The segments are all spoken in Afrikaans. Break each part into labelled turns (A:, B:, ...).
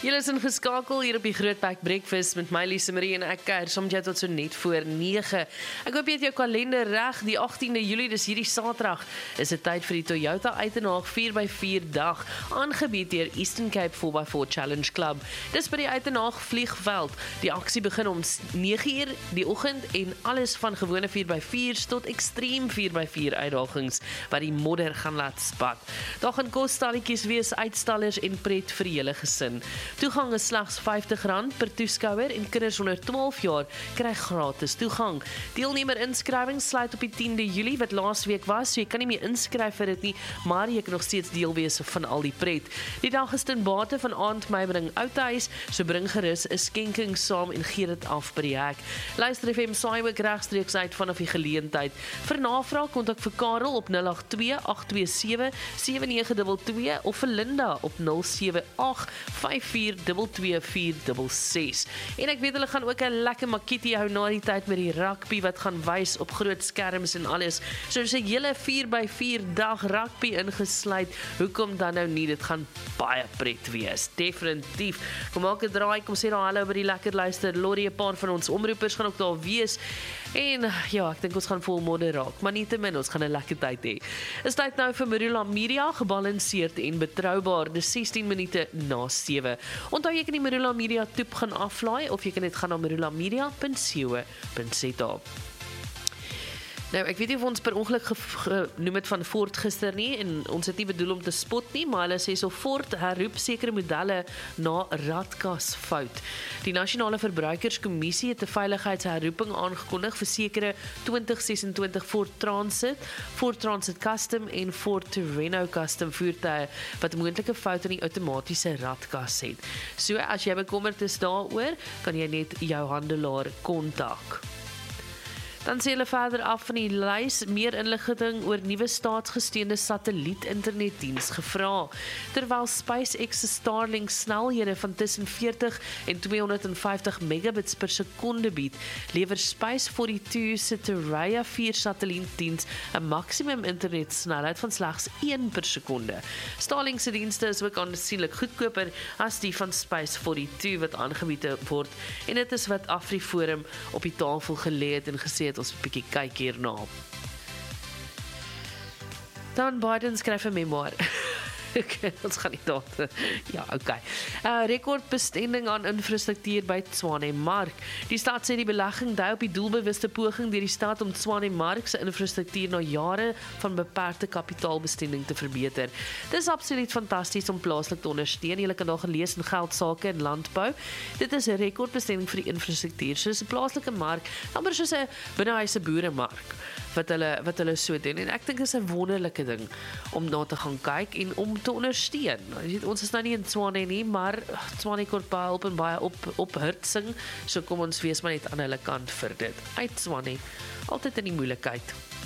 A: Julle is ingeskakel hier op die Grootbek Breakfast met my Lise Marie en ek kuier saam met jou tot so net voor 9. Ek hoop jy het jou kalender reg. Die 18de Julie, dis hierdie Saterdag, is dit tyd vir die Toyota Uitenaag 4x4 dag, aangebied deur Eastern Cape 4x4 Challenge Club. Dis by die Uitenaag vliegveld. Die aksie begin om 9uur die oggend en alles van gewone 4x4's tot extreme 4x4 uitdagings wat die modder gaan laat spat. Daar gaan kosstalletjies wees, uitstallers en pret vir die hele gesin. Toegang is slegs R50 per toeskouer en kinders onder 12 jaar kry gratis toegang. Deelnemer inskrywing sluit op die 10de Julie wat laasweek was, so jy kan nie meer inskryf vir dit nie, maar jy kan nog steeds deel wees van al die pret. Die dag is ten bate van aandmybring Oudhuis, so bring gerus 'n skenking saam en gee dit af by die hek. Luister FM saai ook regstreeks uit vanaf die geleentheid. Vir navraag kontak vir Karel op 082-827-7922 of vir Linda op 078-5422466. En ek weet hulle gaan ook 'n lekker makietie hou na die tyd met die rugby wat gaan wys op groot skerms en alles. So as 'n hele 4x4 dag rugby ingesluit, hoekom dan nou nie? Dit gaan baie pret wees. Definitief. Kom maak 'n draai, kom sê daar hallo by die lekker luister. Lorrie, 'n paar van ons omroepers gaan ook daar wees. En ja, ek dink ons gaan vol modder raak, maar nietemin, ons gaan 'n lekker tyd hê. Is tyd nou vir Marula Media, gebalanseerd en betroubaar. Dis 16 minute na 7. Onthou jy kan die Marula Media toep gaan aflaai of jy kan net gaan na marulamedia.co.za. Nou, ek weet nie of ons per ongeluk genoem het van Ford gister nie, en ons het nie bedoel om te spot nie, maar hulle sê so Ford herroep sekere modelle na radkasfout. Die Nasionale Verbruikerskommissie het 'n veiligheidsherroeping aangekondig vir sekere 2026 Ford Transit Custom en Ford Terreno Custom voertuie wat moontlike foute in die outomatiese radkas het. So, as jy bekommerd is daaroor, kan jy net jou handelaar kontak. Dan sê hulle verder af van die lys meer inligting oor nuwe staatsgesteunde satelliet-internetdiens gevra. Terwyl SpaceX se Starlink snelhede van tussen 40 en 250 megabits per sekonde bied, lewer Space42 se Terra 4 satellietdiens 'n maksimum internetsnelheid van slegs 1 per sekonde. Starlink se dienste is ook aansienlik goedkoper as die van Space42 wat aangebied word, en dit is wat AfriForum op die tafel gelê het en gesê ons 'n bietjie kyk hierna. Dan Biden skryf 'n memoir. Ons gaan nie daar. Ja, okay. Rekordbesteding aan infrastruktuur by Tshwane Mark. Die stad sê die belegging dui op die doelbewuste poging deur die stad om Tshwane Mark se infrastruktuur na jare van beperkte kapitaalbesteding te verbeter. Dis absoluut fantasties om plaaslik te ondersteun. Jy kan daar gelees in Geldsaake en Landbou. Dit is 'n rekordbesteding vir die infrastruktuur. Soos 'n plaaslike mark, amper soos 'n binnehuise boeremark wat hulle so doen. En ek dink dit is 'n wonderlike ding om na te gaan kyk en om te ondersteun. Ons is nou nie in Tshwane nie, maar Tshwane kort baie op en baie op Hurtsing, so kom ons wees maar net aan hulle kant vir dit. Uit Tshwane, altyd in die moeilikheid.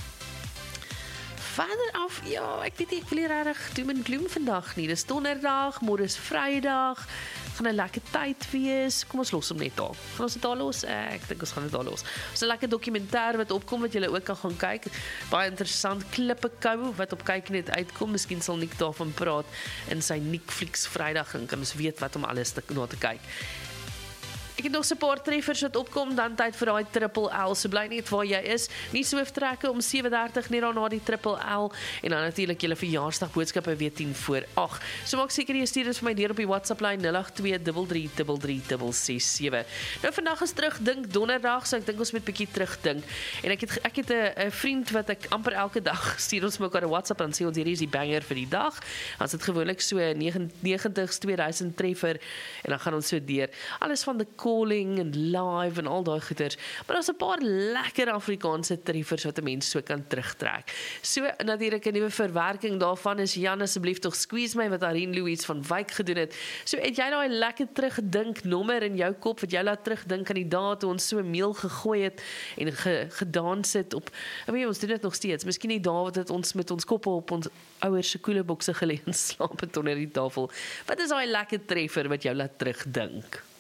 A: Verder af, ja, ek weet nie, ek wil nie regtig doom en gloom vandag nie. Dis donderdag, môre is Vrydag, gaan 'n lekker tyd wees. Kom ons los hom net daar. Gaan ons dit daar los? Ek dink ons gaan dit daar los. Ons 'n lekker dokumentêr wat opkom wat julle ook kan gaan kyk. Baie interessant, Klippekou wat op kyk net uitkom. Miskien sal Nick daarvan praat in sy Netflix Vrydag en kan ons weet wat om alles na te kyk. Ek het nog so 'n paar treffers wat opkom, dan tyd vir daai triple L, so bly net waar jy is. Nie so vertrekke om 7:30 net daarna die triple L, en dan natuurlik julle verjaarsdag boodskappe weer 10:08. So maak seker jy stuur dit vir my deur op die WhatsApp lyn 08233336667. Nou vandag is terugdink donderdag, so ek dink ons moet 'n bietjie terugdink. En ek het 'n vriend wat ek amper elke dag stuur ons mekaar 'n WhatsApp en sê ons hierdie is die banger vir die dag. As dit gewoonlik so 90s 2000 treffer en dan gaan ons so deur. Alles van die calling en live en al daai goeters. Maar daar's 'n paar lekker Afrikaanse treffers wat 'n mens so kan terugtrek. So natuurlik 'n nuwe verwerking daarvan is Jan asseblief tog squeeze my wat Arien Louise van Wyk gedoen het. So het jy daai lekker terugdink nommer in jou kop wat jy laat terugdink aan die dae toe ons so 'n meel gegooi het en gedans het op. Ek weet ons doen dit nog steeds. Miskien die dae wat dit ons met ons koppe op ons ouers se koelebokse gelê en slaap het onder die tafel. Wat is daai lekker treffer wat jou laat terugdink?